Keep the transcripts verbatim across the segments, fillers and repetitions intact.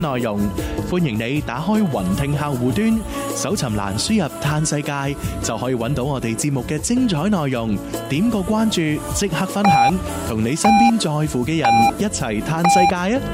內容，歡迎你打開雲聽客戶端，搜尋欄輸入嘆世界，就可以揾到我哋節目嘅精彩內容。點個關注，即刻分享，同你身邊在乎嘅人一齊嘆世界啊！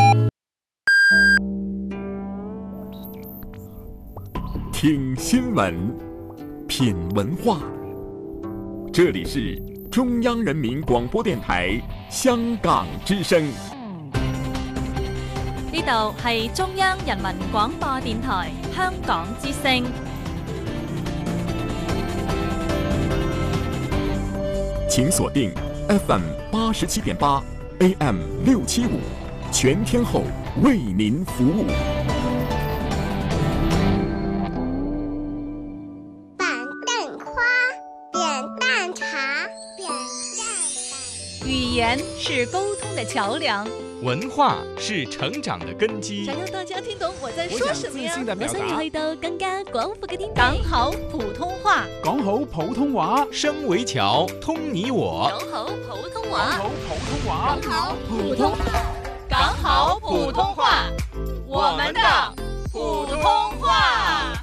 聽新聞，品文化，這裡是中央人民廣播電台香港之聲。 呢度係中央人民廣播電台香港之聲。 請鎖定 F M 八十七點八 A M 六七五，全天候為您服務。 板凳花，扁擔茶，扁擔。 語言是溝通的橋梁。 文化是成長的根基。 想讓大家聽懂我在說什麼呀？ 我想要去到更加廣闊嘅天地。 講好普通話， 講好普通話， 聲為橋，通你我。 講好普通話， 講好普通話， 講好普通話，講好普通話，我們的普通話。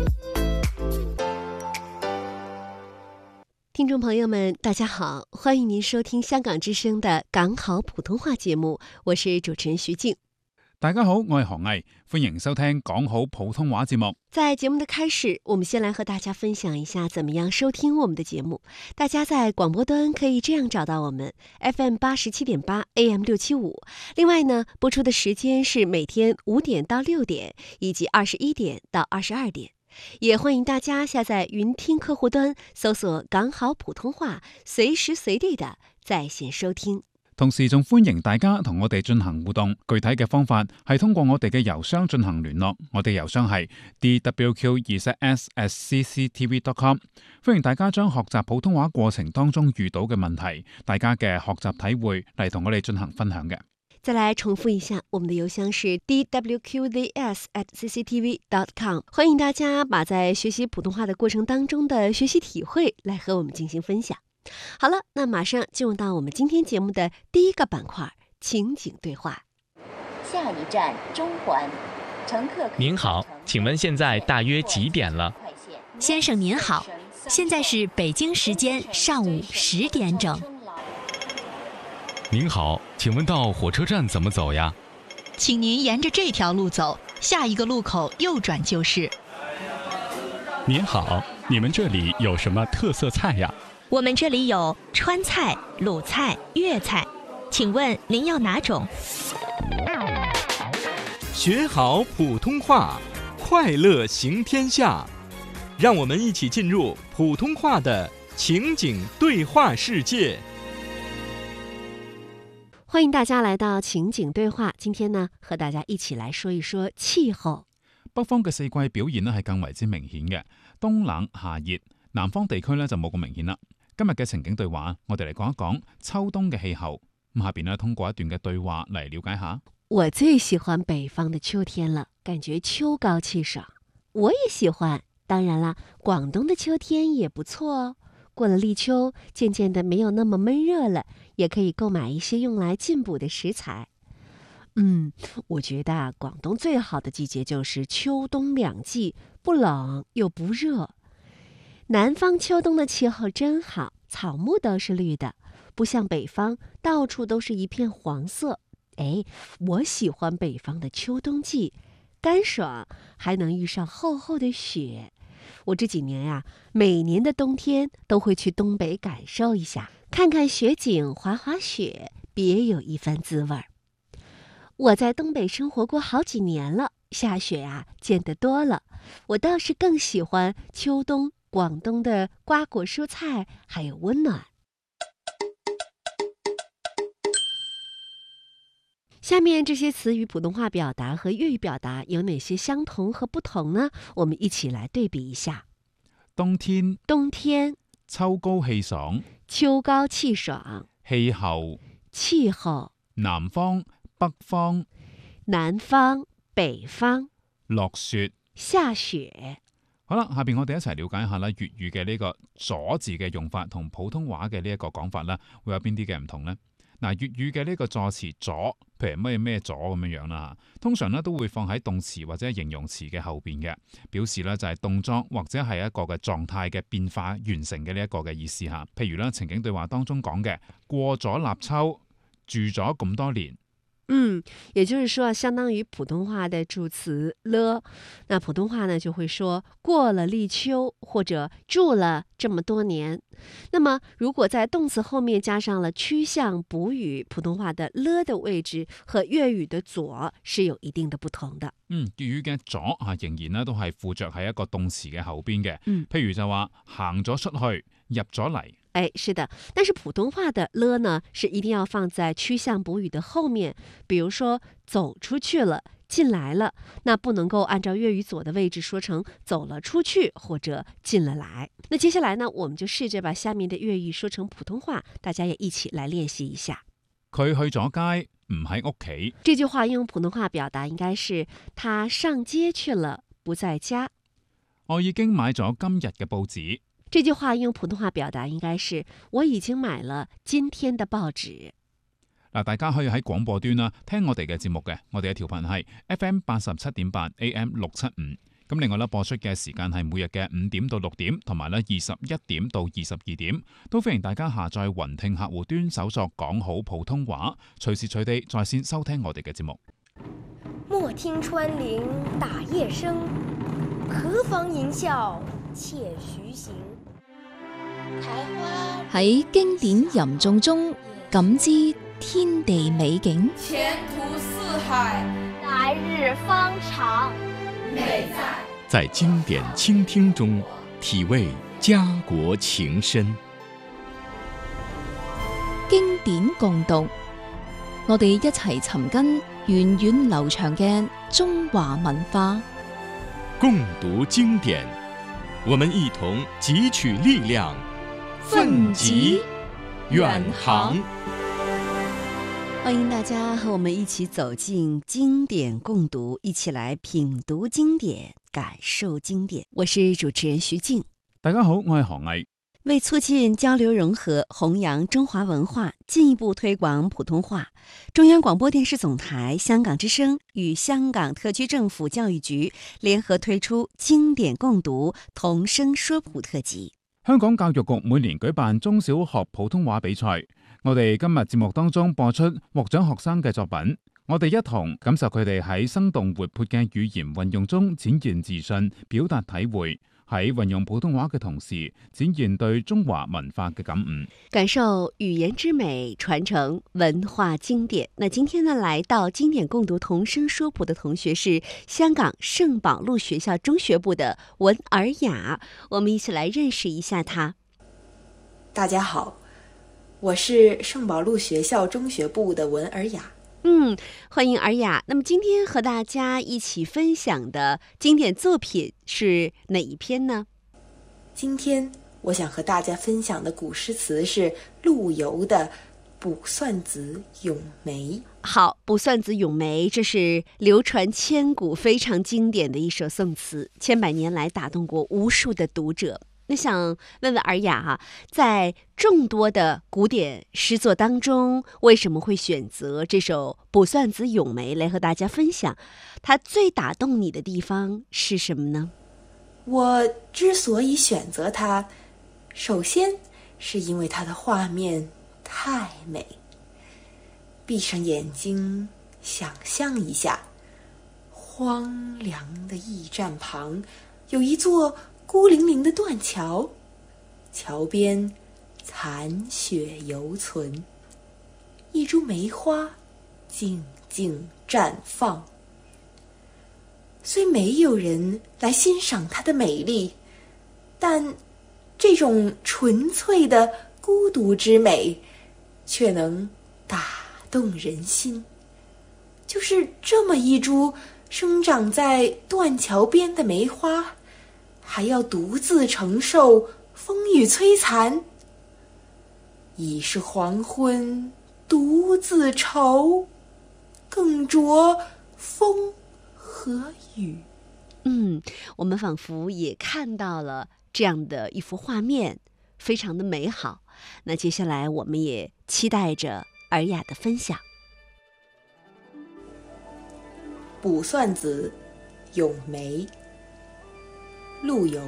聽眾朋友們，大家好，歡迎您收聽香港之聲的港好普通話節目，我是主持人徐靜。 大家好，我係何毅，歡迎收聽港好普通話節目。 在節目的開始，我們先來和大家分享一下怎麼樣收聽我們的節目。大家在廣播端可以這樣找到我們 F M 八十七點八 A M 六七五。另外呢，播出的時間是每天五點到六點，以及二十一點到二十二點。也歡迎大家下載雲聽客戶端，搜索港好普通話，隨時隨地的在線收聽。 同時仲歡迎大家同我哋進行互動，具體嘅方法係通過我哋嘅郵箱進行聯絡，我哋郵箱係 d w q 二 s at c c t v dot com。歡迎大家將學習普通話過程當中遇到嘅問題，大家嘅學習體會嚟同我哋進行分享嘅。 再來重複一下，我們的郵箱是 d w q z s at c c t v dot com。歡迎大家把在學習普通話的過程當中的學習體會來和我們進行分享。好了，那馬上進入到我們今天節目的第一個板塊——情景對話。 下一站中環，乘客。 您好，請問現在大約幾點了？ 先生您好，現在是北京時間上午十點整。 您好，請問到火車站怎麼走呀？ 請您沿着這條路走，下一個路口右轉就是。 您好，你們這裡有什麼特色菜呀？ 我們這裡有川菜、魯菜、粵菜，請問您要哪種？ 學好普通話，快樂行天下。讓我們一起進入普通話的情景對話世界。 歡迎大家來到情景對話，今天呢，和大家一起來說一說氣候。 北方嘅四季表現呢係更為之明顯嘅，冬冷夏熱，南方地區呢就冇咁明顯啦。今日嘅情景對話，我哋嚟講一講秋冬嘅氣候。咁下邊呢，通過一段嘅對話嚟了解下。 我最喜歡北方的秋天了，感覺秋高氣爽。我也喜歡，當然啦，廣東的秋天也不錯哦。過了立秋，漸漸的沒有那麼悶熱了，也可以購買一些用來進補的食材。嗯，我覺得啊，廣東最好的季節就是秋冬兩季，不冷又不熱。南方秋冬的氣候真好，草木都是綠的，不像北方到處都是一片黃色。哎，我喜歡北方的秋冬季，乾爽，還能遇上厚厚的雪。我這幾年呀、啊，每年的冬天都會去東北感受一下，看看雪景，滑滑雪，別有一番滋味。我在東北生活過好幾年了，下雪啊見得多了。我倒是更喜歡秋冬廣東的瓜果蔬菜，還有溫暖。下面這些詞語普通話表達和粵語表達有哪些相同和不同呢？我們一起來對比一下。 冬天， 冬天， 秋高氣爽， 秋高氣爽， 氣候， 氣候， 南方，北方， 南方，北方， 落雪， 下雪。 好啦，下邊我哋一齊了解一下啦，粵語嘅呢個咗字嘅用法同普通話嘅呢一個講法啦，會有邊啲嘅唔同呢？ 嗱，粵語嘅呢個助詞咗，譬如咩咩咗咁樣樣啦，通常咧都會放喺動詞或者形容詞嘅後邊嘅，表示咧就係動作或者係一個嘅狀態嘅變化完成嘅呢一個嘅意思嚇。譬如咧情景對話當中講嘅過咗立秋，住咗咁多年。 嗯，也就是說，相當於普通話的助詞了。那普通話呢，就會說過了立秋，或者住了這麼多年。那麼，如果在動詞後面加上了趨向補語，普通話的了的位置和粵語的左是有一定的不同的。 嗯，粵語嘅左啊，仍然呢都係附着喺一個動詞嘅後邊嘅。 嗯， 譬如就話行咗出去，入咗嚟。 哎，是的，但是普通話的了呢，是一定要放在趨向補語的後面。比如說走出去了，進來了，那不能夠按照粵語左的位置說成走了出去或者進了來。那接下來呢，我們就試着把下面的粵語說成普通話，大家也一起來練習一下。 佢去咗街，唔喺屋企。 這句話用普通話表達應該是他上街去了，不在家。 我已經買咗今日嘅報紙。 這句話用普通話表達應該是我已經買了今天的報紙。 嗱，大家可以喺廣播端啦聽我哋嘅節目嘅，我哋嘅調頻係 F M 八十七點八 A M 六七五。咁另外咧播出嘅時間係每日嘅五點到六點，同埋咧二十一點到二十二點，都歡迎大家下載雲聽客戶端搜索講好普通話，隨時隨地在線收聽我哋嘅節目。 莫聽穿林打葉聲，何妨吟嘯且徐行。 喺經典吟誦中感知天地美景， 前途似海， 來日方長， 美在在經典傾聽中體味家國情深。 經典共讀，我哋一齊尋根源遠流長嘅中華文化。 共讀經典，我們一同汲取力量，奮楫遠航。 歡迎大家和我們一起走進經典共讀，一起來品讀經典，感受經典。我是主持人徐靜。 大家好，我係何毅。 為促進交流融合，弘揚中華文化，進一步推廣普通話，中央廣播電視總台香港之聲與香港特區政府教育局聯合推出經典共讀童聲說普特輯。 香港教育局每年舉辦中小學普通話比賽，我哋今日節目當中播出獲獎學生嘅作品，我哋一同感受佢哋喺生動活潑嘅語言運用中展現自信，表達體會，喺運用普通話嘅同時展現對中華文化嘅感悟， 感受語言之美，傳承文化經典。那今天呢，來到經典共讀童聲說普的同學是香港聖保祿學校中學部的文爾雅，我們一起來認識一下他。 大家好，我是聖保祿學校中學部的文爾雅。 嗯，歡迎爾雅。那麼今天和大家一起分享的經典作品是哪一篇呢？ 今天我想和大家分享的古詩詞是陸游的《卜算子·詠梅》。 好，《卜算子·詠梅》這是流傳千古、非常經典的一首宋詞，千百年來打動過無數的讀者。那想問問爾雅哈，在眾多的古典詩作當中，為什麼會選擇這首《卜算子·詠梅》來和大家分享？它最打動你的地方是什麼呢？ 我之所以選擇它，首先是因為它的畫面太美。閉上眼睛，想象一下，荒涼的驛站旁有一座孤零零的斷橋，橋邊殘雪猶存，一株梅花靜靜綻放。雖沒有人來欣賞它的美麗，但這種純粹的孤獨之美卻能打動人心。就是這麼一株生長在斷橋邊的梅花，還要獨自承受風雨摧殘，已是黃昏獨自愁，更著風和雨。 嗯，我們仿佛也看到了這樣的一幅畫面，非常的美好。那接下來我們也期待着尔雅的分享。 卜算子·咏梅，陆游。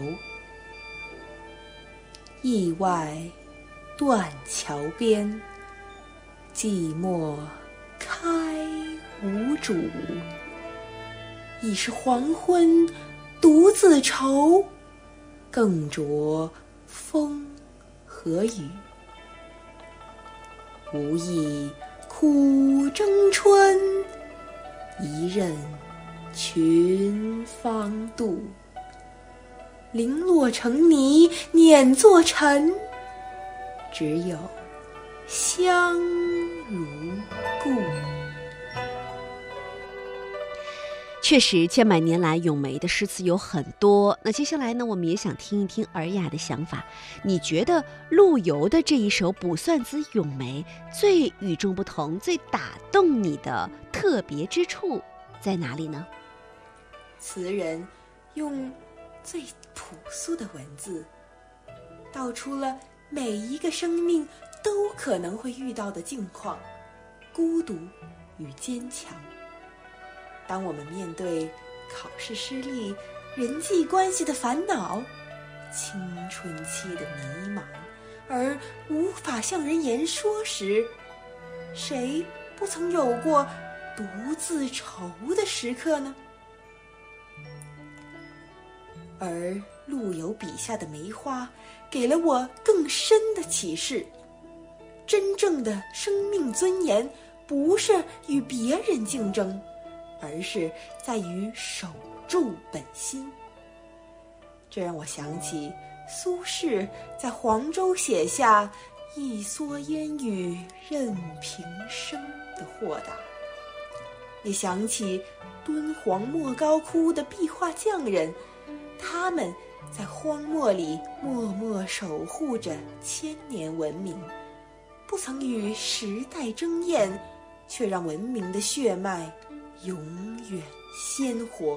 驿外断桥边，寂寞开无主。已是黄昏独自愁，更着风和雨。无意苦争春，一任群芳妒。零落成泥碾作尘，只有香如故。 确实，千百年来咏梅的诗词有很多。那接下来呢，我们也想听一听尔雅的想法。你觉得陆游的这一首《卜算子·咏梅》最与众不同、最打动你的特别之处在哪里呢？ 词人用最朴素的文字，道出了每一个生命都可能会遇到的境况，孤独与坚强。当我们面对考试失利、人际关系的烦恼、青春期的迷茫，而无法向人言说时，谁不曾有过独自愁的时刻呢？而陆游笔下的梅花，给了我更深的启示。真正的生命尊严，不是与别人竞争，而是在于守住本心。这让我想起苏轼在黄州写下“一蓑烟雨任平生”的豁达，也想起敦煌莫高窟的壁画匠人，他们在荒漠里默默守护着千年文明，不曾与时代争艳，却让文明的血脉永远鲜活。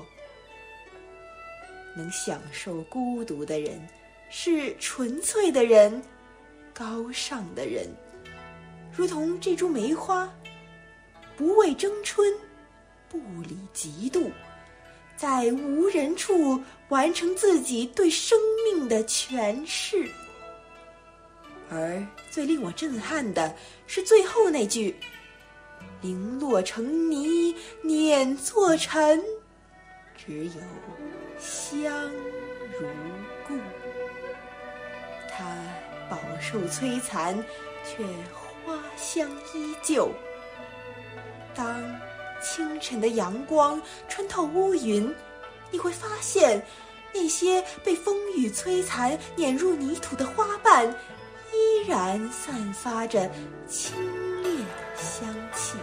能享受孤独的人，是纯粹的人，高尚的人。如同这株梅花，不为争春，不理嫉妒，在无人处完成自己对生命的诠释。而最令我震撼的是最后那句“零落成泥碾作尘，只有香如故”。它饱受摧残，却花香依旧。当清晨的阳光穿透乌云，你会发现那些被风雨摧残碾入泥土的花瓣，依然散发着清冽的香气。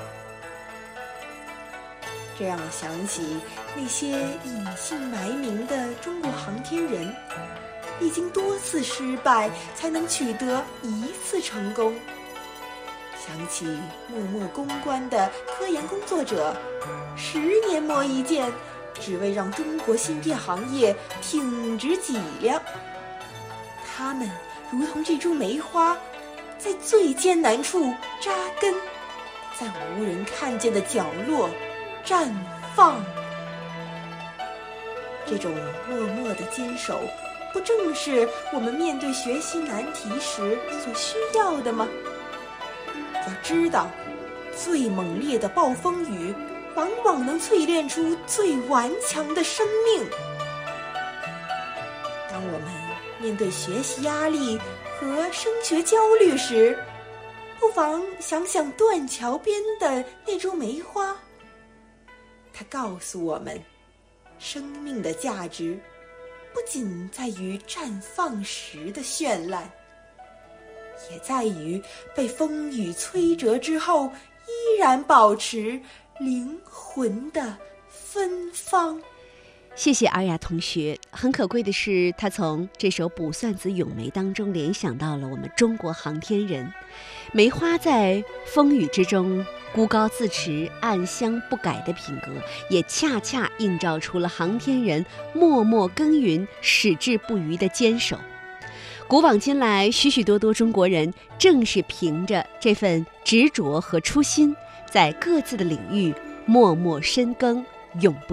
这让我想起那些隐姓埋名的中国航天人，历经多次失败才能取得一次成功。想起默默攻关的科研工作者，十年磨一剑，只为让中国芯片行业挺直脊梁。他们如同这株梅花，在最艰难处扎根，在无人看见的角落绽放。这种默默的坚守，不正是我们面对学习难题时所需要的吗？要知道，最猛烈的暴风雨往往能淬炼出最顽强的生命。当我们面对学习压力和升学焦虑时，不妨想想断桥边的那株梅花。它告诉我们，生命的价值不仅在于绽放时的绚烂，也在于被风雨摧折之后依然保持灵魂的芬芳。 谢谢尔雅同学。很可贵的是，他从这首《卜算子·咏梅》当中联想到了我们中国航天人。梅花在风雨之中孤高自持、暗香不改的品格，也恰恰映照出了航天人默默耕耘、矢志不渝的坚守。 古往今来，许许多多中国人正是凭着这份执着和初心，在各自的领域默默深耕，永不